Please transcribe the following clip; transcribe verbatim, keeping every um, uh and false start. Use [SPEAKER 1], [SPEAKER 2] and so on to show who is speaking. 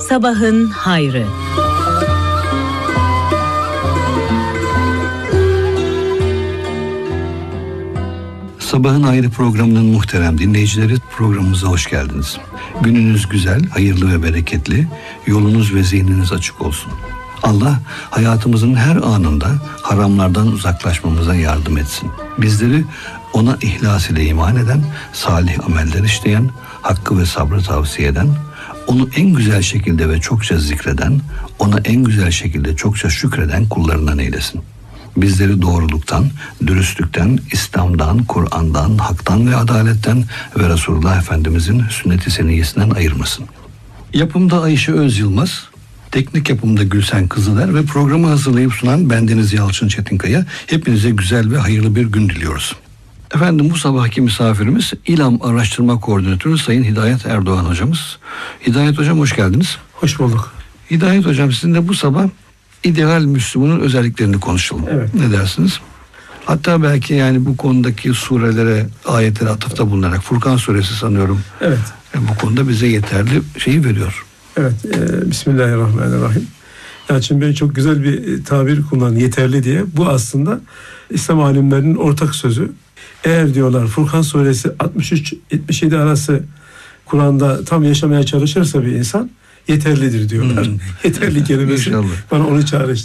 [SPEAKER 1] Sabahın hayrı.
[SPEAKER 2] Sabahın Hayrı programının muhterem dinleyicileri, programımıza hoş geldiniz. Gününüz güzel, hayırlı ve bereketli, yolunuz ve zihniniz açık olsun. Allah hayatımızın her anında haramlardan uzaklaşmamıza yardım etsin. Bizleri ona ihlas ile iman eden, salih ameller işleyen, hakkı ve sabrı tavsiye eden, onu en güzel şekilde ve çokça zikreden, ona en güzel şekilde çokça şükreden kullarından eylesin. Bizleri doğruluktan, dürüstlükten, İslam'dan, Kur'an'dan, haktan ve adaletten ve Resulullah Efendimizin sünnet-i seniyyesinden ayırmasın. Yapımda Ayşe Öz Yılmaz, teknik yapımda Gülsen Kızıler ve programı hazırlayıp sunan bendeniz Yalçın Çetinkaya. Hepinize güzel ve hayırlı bir gün diliyoruz. Efendim, bu sabahki misafirimiz İLAM Araştırma Koordinatörü Sayın Hidayet Erdoğan hocamız. Hidayet hocam, hoş geldiniz.
[SPEAKER 3] Hoş bulduk.
[SPEAKER 2] Hidayet hocam, sizinle bu sabah ideal Müslümanın özelliklerini konuşalım. Evet. Ne dersiniz? Hatta belki yani bu konudaki surelere, ayetlere atıfta bulunarak Furkan suresi sanıyorum.
[SPEAKER 3] Evet.
[SPEAKER 2] Yani bu konuda bize yeterli şeyi veriyor.
[SPEAKER 3] Evet. E, Bismillahirrahmanirrahim. Yalçın Bey çok güzel bir tabir kullandı, yeterli diye. Bu aslında İslam alimlerinin ortak sözü. Eğer diyorlar Furkan suresi altmış üç yetmiş yedi arası Kur'an'da tam yaşamaya çalışırsa bir insan yeterlidir diyorlar. Hmm. Yeterli kelimesi bana onu çağrıştırdı.